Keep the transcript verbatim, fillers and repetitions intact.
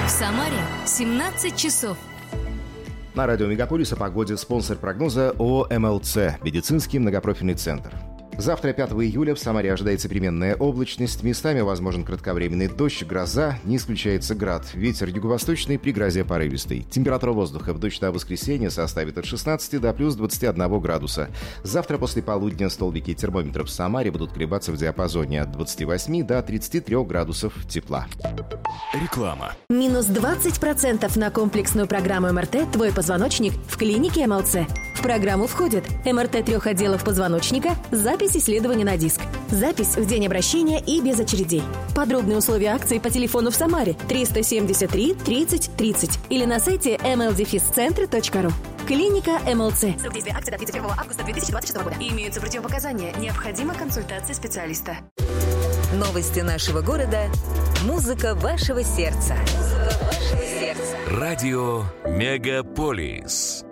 В Самаре семнадцать часов. На радио Мегаполис о погоде. Спонсор прогноза ООО эм эл цэ, медицинский многопрофильный центр. Завтра, пятого июля, в Самаре ожидается переменная облачность. Местами возможен кратковременный дождь, гроза, не исключается град. Ветер юго-восточный, при грозе порывистый. Температура воздуха в ночь на воскресенье составит от шестнадцати до плюс двадцати одного градуса. Завтра после полудня столбики термометров в Самаре будут колебаться в диапазоне от двадцати восьми до тридцати трёх градусов тепла. Реклама. Минус двадцать процентов на комплексную программу эм эр тэ «Твой позвоночник» в клинике эм эл цэ. В программу входит эм эр тэ трех отделов позвоночника, запись исследования на диск, запись в день обращения и без очередей. Подробные условия акции по телефону в Самаре триста семьдесят три тридцать тридцать или на сайте эм эл дефис центр точка ру. Клиника эм эл цэ. Срок действия акции до тридцать первого августа две тысячи двадцать шестого года. Имеются противопоказания. Необходима консультация специалиста. Новости нашего города. Музыка вашего сердца. Музыка вашего сердца. Радио Мегаполис.